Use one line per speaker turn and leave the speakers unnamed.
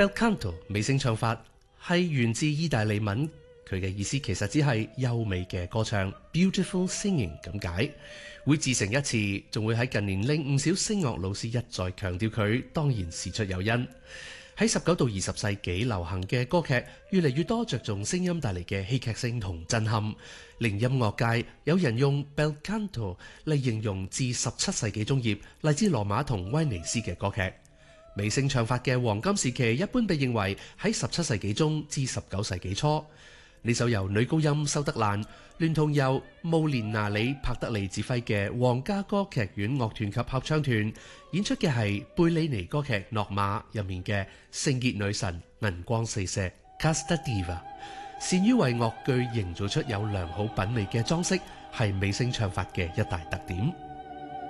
Bel canto 美聲唱法係源自意大利文，佢嘅意思其實只係優美嘅歌唱 （beautiful singing） 咁解。會自成一詞，仲會喺近年令唔少聲樂老師一再強調佢，當然事出有因。喺19到20世紀流行嘅歌劇，越嚟越多着重聲音帶嚟嘅戲劇性同震撼，令音樂界有人用 Bel canto 嚟形容自17世紀中葉嚟自羅馬同威尼斯嘅歌劇。美聲唱法嘅黃金時期一般被認為喺17世紀中至19世紀初。呢首由女高音修德蘭聯同由慕連拿里帕德利指揮嘅皇家歌劇院樂團及合唱團演出嘅係貝里尼歌劇《諾瑪》入面嘅聖潔女神銀光四射 Casta Diva， 善於為樂句營造出有良好品味嘅裝飾，係美聲唱法嘅一大特點。